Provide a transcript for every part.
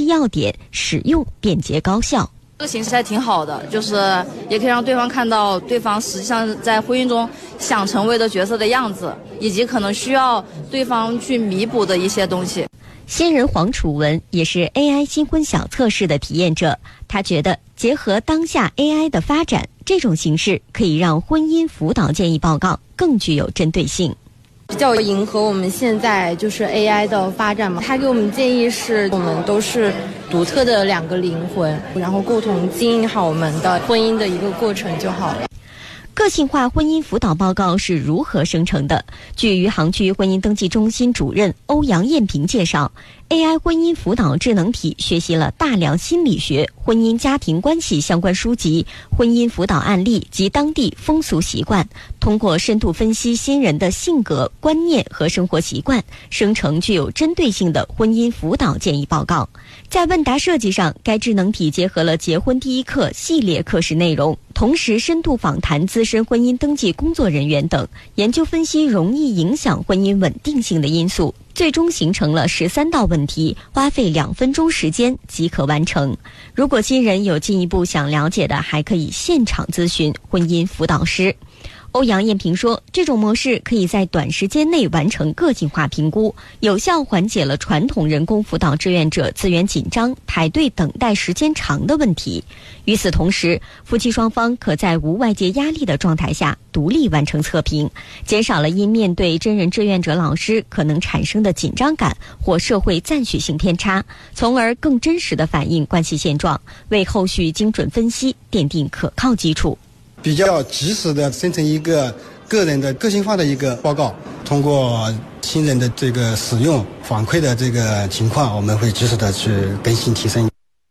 析要点，使用便捷高效。 这个形式还挺好的，就是也可以让对方看到对方实际上在婚姻中想成为的角色的样子，以及可能需要对方去弥补的一些东西。 新人黄楚文也是 AI 新婚小测试的体验者，他觉得结合当下 AI 的发展，这种形式可以让婚姻辅导建议报告更具有针对性。 比较迎合我们现在就是 AI 的发展嘛，他给我们建议是我们都是独特的两个灵魂，然后共同经营好我们的婚姻的一个过程就好了。 个性化婚姻辅导报告是如何生成的？据余杭区婚姻登记中心主任欧阳艳萍介绍， AI 婚姻辅导智能体学习了大量心理学、婚姻家庭关系相关书籍、婚姻辅导案例及当地风俗习惯，通过深度分析新人的性格、观念和生活习惯，生成具有针对性的婚姻辅导建议报告。在问答设计上，该智能体结合了结婚第一课系列课时内容，同时深度访谈资深婚姻登记工作人员等，研究分析容易影响婚姻稳定性的因素，最终形成了13道问题，花费2分钟时间即可完成。如果新人有进一步想了解的，还可以现场咨询婚姻辅导师。欧阳艳萍说，这种模式可以在短时间内完成个性化评估，有效缓解了传统人工辅导志愿者资源紧张、排队等待时间长的问题。与此同时，夫妻双方可在无外界压力的状态下独立完成测评，减少了因面对真人志愿者老师可能产生的紧张感或社会赞许性偏差，从而更真实地反映关系现状，为后续精准分析奠定可靠基础。 比较及时的生成一个个人的个性化的一个报告，通过新人的这个使用反馈的这个情况，我们会及时的去更新提升。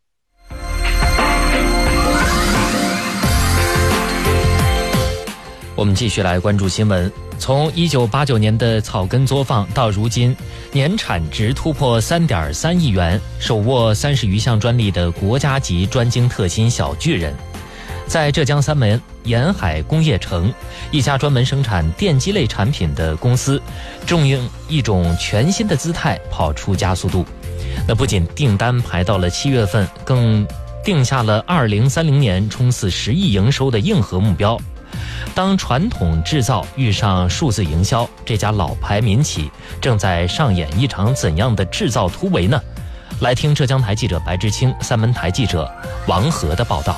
我们继续来关注新闻。从1989年的草根作坊到如今年产值突破3.3亿元，手握30余项专利的国家级专精特新小巨人，在浙江三门沿海工业城，一家专门生产电机类产品的公司，正用一种全新的姿态跑出加速度。那不仅订单排到了7月份，更定下了2030年冲刺10亿营收的硬核目标。当传统制造遇上数字营销，这家老牌民企正在上演一场怎样的制造突围呢？来听浙江台记者白之清、三门台记者王和的报道。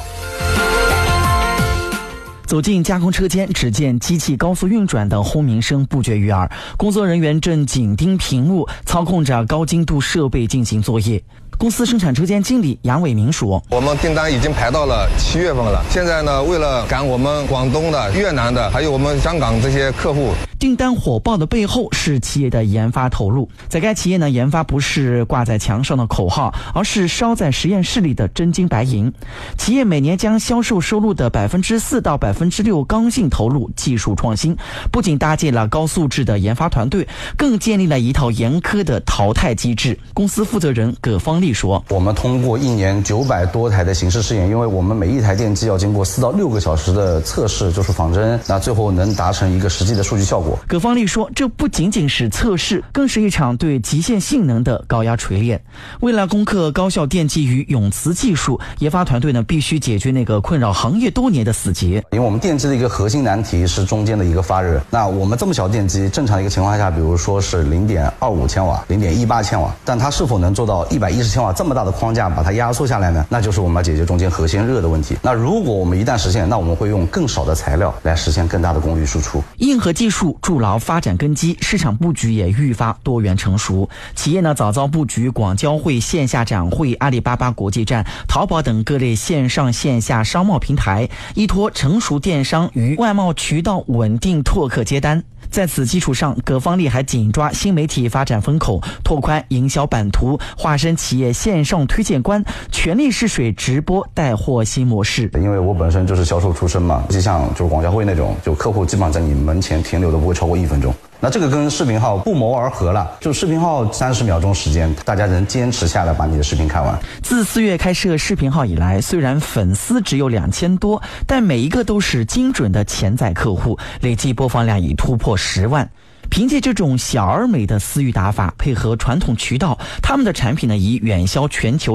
走进加工车间，只见机器高速运转的轰鸣声不绝于耳，工作人员正紧盯屏幕，操控着高精度设备进行作业。公司生产车间经理杨伟明说， 我们订单已经排到了7月份了，现在呢，为了赶我们广东的、越南的还有我们香港这些客户， 订单火爆的背后是企业的研发投入。在该企业呢，研发不是挂在墙上的口号，而是烧在实验室里的真金白银。企业每年将销售收入的4%到6%刚性投入技术创新，不仅搭建了高素质的研发团队，更建立了一套严苛的淘汰机制。公司负责人葛方丽说， 我们通过1年900多台的形式试验，因为我们每一台电机要经过4到6个小时的测试，就是仿真，那最后能达成一个实际的数据效果。 葛方丽说，这不仅仅是测试，更是一场对极限性能的高压锤炼。为了攻克高效电机与永磁技术，研发团队呢必须解决那个困扰行业多年的死结。 因为我们电机的一个核心难题是中间的一个发热。那我们这么小电机，正常的一个情况下，比如说是0.25千瓦、0.18千瓦，但它是否能做到110千瓦这么大的框架把它压缩下来呢？那就是我们要解决中间核心热的问题。那如果我们一旦实现，那我们会用更少的材料来实现更大的功率输出。 硬核技术筑牢发展根基，市场布局也愈发多元成熟。企业呢早早布局广交会线下展会、阿里巴巴国际站、淘宝等各类线上线下商贸平台，依托成熟电商与外贸渠道稳定拓客接单。在此基础上，葛方丽还紧抓新媒体发展风口，拓宽营销版图，化身企业线上推荐官，全力试水直播带货新模式。 因为我本身就是销售出身嘛，就像就是广交会那种，就客户基本上在你门前停留都不会超过1分钟。那这个跟视频号不谋而合了，就视频号30秒钟时间，大家能坚持下来把你的视频看完。 自4月开设视频号以来，虽然粉丝只有2000多，但每一个都是精准的潜在客户，累计播放量已突破10万。凭借这种小而美的私域打法，配合传统渠道，他们的产品呢已远销全球